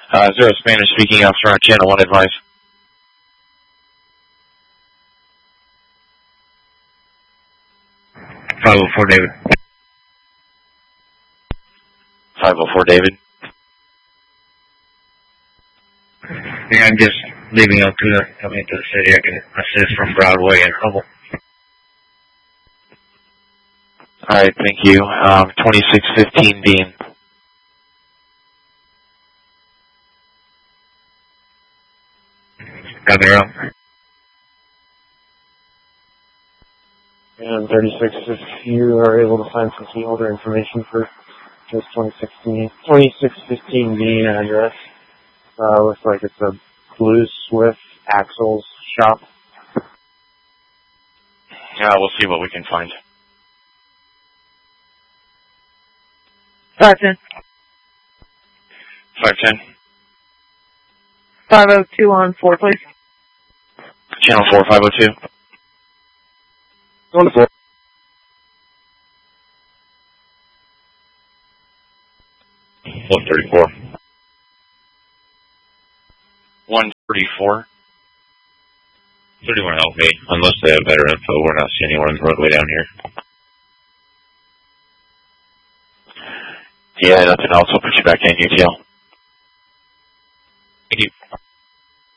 Zero Spanish speaking officer on channel 1 advice. .504 David. 504 David. Yeah, I'm just leaving Altoona, coming into the city. I can assist from Broadway and Hubble. Alright, thank you. 2615 Dean. Got me wrong. And 36, if you are able to find some key holder information for just 2615 Dean address. Looks like it's a Blue Swift Axles shop. We'll see what we can find. 510. 510. 502 on 4, please. Channel 4, 502. On the floor. 134. 134. Somebody want to help me? Unless they have better info, we're not seeing anyone on the roadway down here. Yeah, nothing else. I'll put you back in UTL. Thank you.